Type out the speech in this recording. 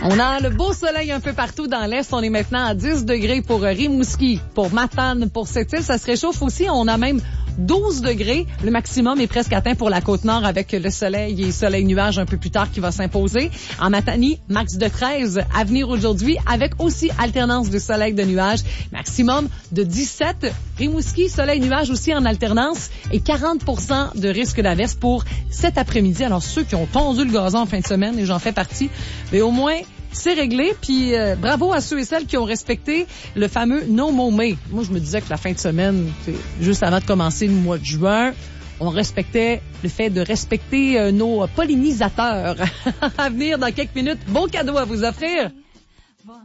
On a le beau soleil un peu partout dans l'Est. On est maintenant à 10 degrés pour Rimouski, pour Matane, pour Sept-Îles. Ça se réchauffe aussi. On a même 12 degrés. Le maximum est presque atteint pour la Côte-Nord avec le soleil et soleil-nuage un peu plus tard qui va s'imposer. En Matanie, max de 13 à venir aujourd'hui avec aussi alternance de soleil de nuages. Maximum de 17. Rimouski, soleil-nuage aussi en alternance et 40% de risque d'averse pour cet après-midi. Alors ceux qui ont tondu le gazon en fin de semaine, et j'en fais partie, mais au moins c'est réglé, puis bravo à ceux et celles qui ont respecté le fameux No Mow May. Moi, je me disais que la fin de semaine, juste avant de commencer le mois de juin, on respectait le fait de respecter nos pollinisateurs. À venir dans quelques minutes, bon cadeau à vous offrir.